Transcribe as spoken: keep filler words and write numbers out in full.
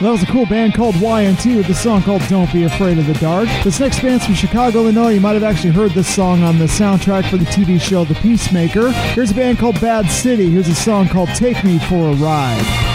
That was a cool band called Y N T with a song called Don't Be Afraid of the Dark. This next band's from Chicago, Illinois. You might have actually heard this song on the soundtrack for the T V show The Peacemaker. Here's a band called Bad City. Here's a song called Take Me for a Ride.